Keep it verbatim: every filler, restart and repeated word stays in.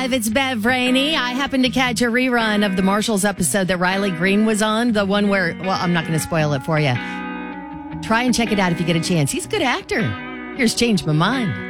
five, it's Bev Rainey. I happened to catch a rerun of the Marshalls episode that Riley Green was on. The one where, well, I'm not going to spoil it for you. Try and check it out if you get a chance. He's a good actor. Here's Change My Mind.